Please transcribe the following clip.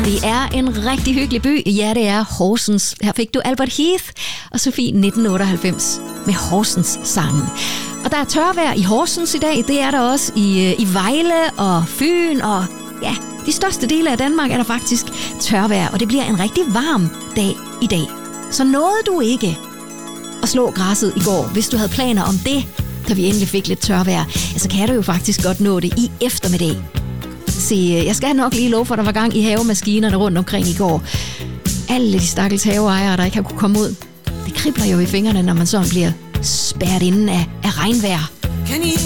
Det er en rigtig hyggelig by. Ja, det er Horsens. Her fik du Albert Heath og Sofie 1998 med Horsens-sangen. Og der er tørvejr i Horsens i dag. Det er der også i Vejle og Fyn og ja, de største dele af Danmark er der faktisk tørvejr. Og det bliver en rigtig varm dag i dag. Så nåede du ikke at slå græsset i går, hvis du havde planer om det, da vi endelig fik lidt tørvejr, så kan du jo faktisk godt nå det i eftermiddag. Se, jeg skal nok lige love for, at der var gang i havemaskinerne rundt omkring i går. Alle de stakkels haveejere, der ikke har kunne komme ud, det kribler jo i fingrene, når man sådan bliver spærret inden af regnvejr.